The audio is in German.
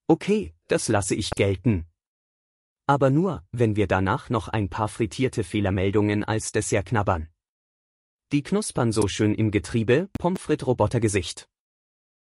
Okay, das lasse ich gelten. Aber nur, wenn wir danach noch ein paar frittierte Fehlermeldungen als Dessert knabbern. Die knuspern so schön im Getriebe, Pommes frites Robotergesicht.